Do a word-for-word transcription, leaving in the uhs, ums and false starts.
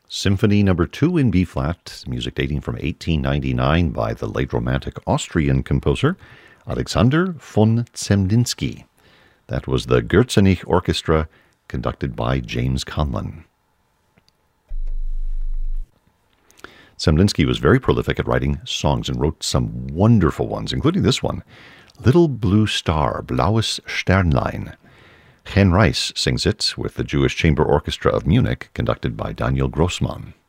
Symphony Number Two in B-flat, music dating from eighteen ninety-nine by the late Romantic Austrian composer Alexander von Zemlinsky. That was the Gürzenich Orchestra, conducted by James Conlon. Zemlinsky was very prolific at writing songs and wrote some wonderful ones, including this one, Little Blue Star, Blaues Sternlein. Chen Reis sings it with the Jewish Chamber Orchestra of Munich, conducted by Daniel Grossmann.